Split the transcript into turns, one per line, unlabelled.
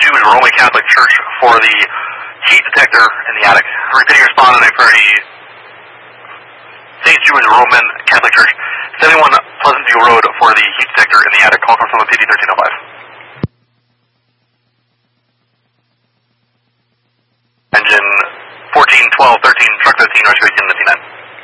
Jews Roman Catholic Church for the heat detector in the attic. Repeating respondent, I priority St. Jews Roman Catholic Church, 71 Pleasant View Road for the heat detector in the attic. Call from someone PD 1305. Engine 14, 12, 13, truck 15, Rescue 18, 59.